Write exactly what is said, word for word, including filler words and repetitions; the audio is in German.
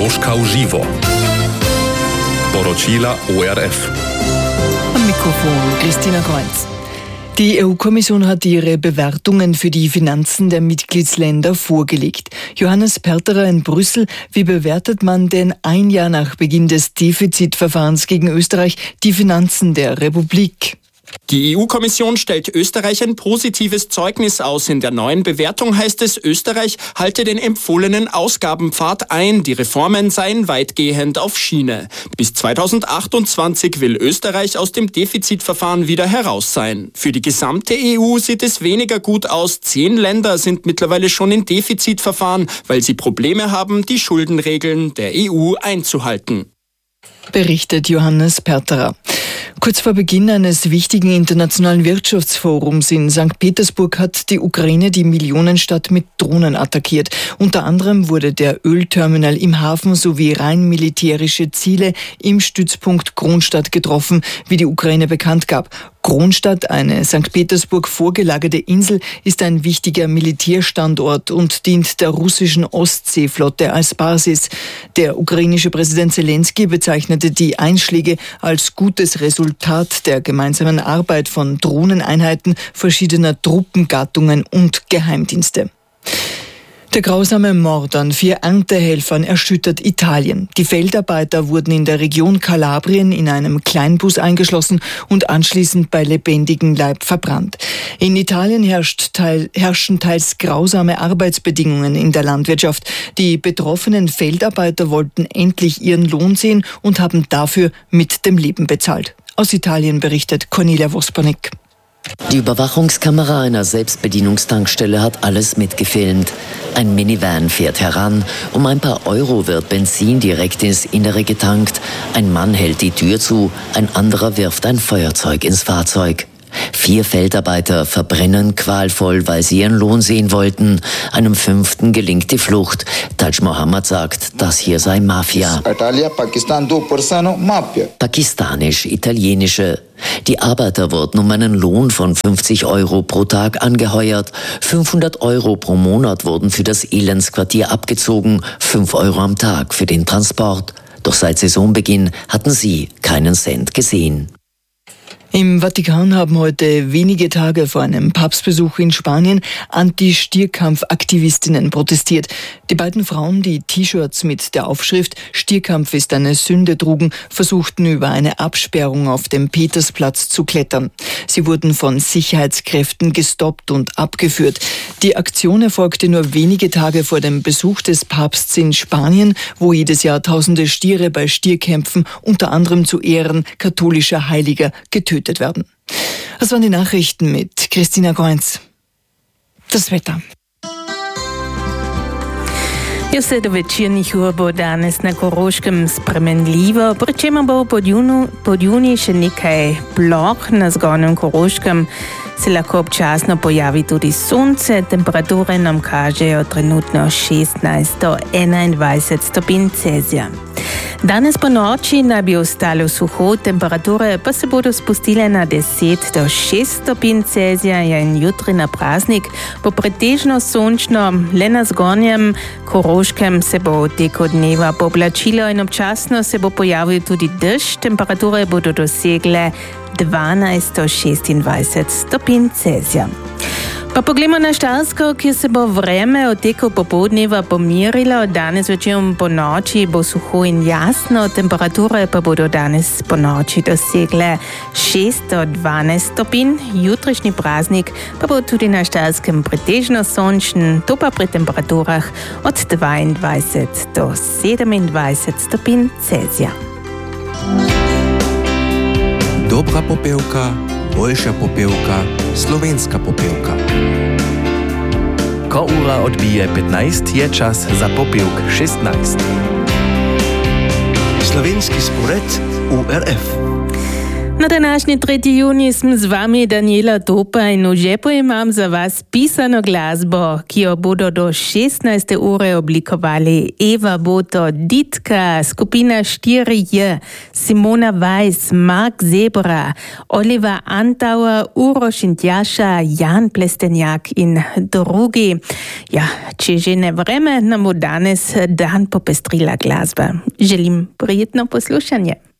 Koroška v živo. Poročila O R F. Am Mikrofon Christina Kreuz. Die E U-Kommission hat ihre Bewertungen für die Finanzen der Mitgliedsländer vorgelegt. Johannes Perterer in Brüssel, wie bewertet man denn ein Jahr nach Beginn des Defizitverfahrens gegen Österreich die Finanzen der Republik? Die E U-Kommission stellt Österreich ein positives Zeugnis aus. In der neuen Bewertung heißt es, Österreich halte den empfohlenen Ausgabenpfad ein. Die Reformen seien weitgehend auf Schiene. Bis zweitausendachtundzwanzig will Österreich aus dem Defizitverfahren wieder heraus sein. Für die gesamte E U sieht es weniger gut aus. Zehn Länder sind mittlerweile schon in Defizitverfahren, weil sie Probleme haben, die Schuldenregeln der E U einzuhalten. Berichtet Johannes Perterer. Kurz vor Beginn eines wichtigen internationalen Wirtschaftsforums in Sankt Petersburg hat die Ukraine die Millionenstadt mit Drohnen attackiert. Unter anderem wurde der Ölterminal im Hafen sowie rein militärische Ziele im Stützpunkt Kronstadt getroffen, wie die Ukraine bekannt gab. Kronstadt, eine Sankt Petersburg vorgelagerte Insel, ist ein wichtiger Militärstandort und dient der russischen Ostseeflotte als Basis. Der ukrainische Präsident Zelensky bezeichnete die Einschläge als gutes Resultat der gemeinsamen Arbeit von Drohneneinheiten verschiedener Truppengattungen und Geheimdienste. Der grausame Mord an vier Erntehelfern erschüttert Italien. Die Feldarbeiter wurden in der Region Kalabrien in einem Kleinbus eingeschlossen und anschließend bei lebendigem Leib verbrannt. In Italien herrscht teil, herrschen teils grausame Arbeitsbedingungen in der Landwirtschaft. Die betroffenen Feldarbeiter wollten endlich ihren Lohn sehen und haben dafür mit dem Leben bezahlt. Aus Italien berichtet Cornelia Vospanek. Die Überwachungskamera einer Selbstbedienungstankstelle hat alles mitgefilmt. Ein Minivan fährt heran. Um ein paar Euro wird Benzin direkt ins Innere getankt. Ein Mann hält die Tür zu, ein anderer wirft ein Feuerzeug ins Fahrzeug. Vier Feldarbeiter verbrennen qualvoll, weil sie ihren Lohn sehen wollten. Einem fünften gelingt die Flucht. Taj Mohammed sagt, das hier sei Mafia. Pakistanisch-italienische. Die Arbeiter wurden um einen Lohn von fünfzig Euro pro Tag angeheuert. fünfhundert Euro pro Monat wurden für das Elendsquartier abgezogen, fünf Euro am Tag für den Transport. Doch seit Saisonbeginn hatten sie keinen Cent gesehen. Im Vatikan haben heute wenige Tage vor einem Papstbesuch in Spanien Anti-Stierkampf-Aktivistinnen protestiert. Die beiden Frauen, die T-Shirts mit der Aufschrift "Stierkampf ist eine Sünde" trugen, versuchten über eine Absperrung auf dem Petersplatz zu klettern. Sie wurden von Sicherheitskräften gestoppt und abgeführt. Die Aktion erfolgte nur wenige Tage vor dem Besuch des Papstes in Spanien, wo jedes Jahr tausende Stiere bei Stierkämpfen unter anderem zu Ehren katholischer Heiliger getötet werden. Das waren die Nachrichten mit Christina Kreuz. Das Wetter. Io se do večernih ur bo danes na Koroškem spremenljivo, pri čemer bo podjuni še nekaj ploh na zgornjem Koroškem. Se lahko občasno pojavi tudi sonce, temperature nam kažejo trenutno šestnajst do enaindvajset stopinj Celzija. Danes po noči naj bi ostalo suho, temperature pa se bodo spustile na deset do šest stopinj Celzija in jutri na praznik bo pretežno sončno, le na zgornjem Koroškem se bo teko dneva pooblačilo in občasno se bo pojavil tudi dež, temperature bodo dosegle dvanajst do šestindvajset stopinj Celzija. Pa poglejmo na Štajersko, kjer se bo vreme od teku popoldneva pomirilo. Danes večer po noči bo suho in jasno, temperature pa bodo danes po noči dosegle šest do dvanajst stopinj. Jutrišnji praznik pa bo tudi na Štajerskem pretežno sončen, to pa pri temperaturah od dvaindvajset do sedemindvajset stopinj Celzija. Dobra popevka, boljša popevka, slovenska popevka. Ko ura odbije petnajst, je čas za popevk šestnajst. Slovenski spored U R F. Na današnji tretji junij sem z vami Daniela Topa in že imam za vas pisano glasbo, ki jo bodo do šestnajste ure oblikovali Eva Boto, Ditka, skupina štiri J, Simona Weiss, Mark Zebra, Oliver Antauer, Uroš in Tjaša, Jan Plestenjak in drugi. Ja, če že ne vreme, nam bo danes dan popestrila glasba. Želim prijetno poslušanje.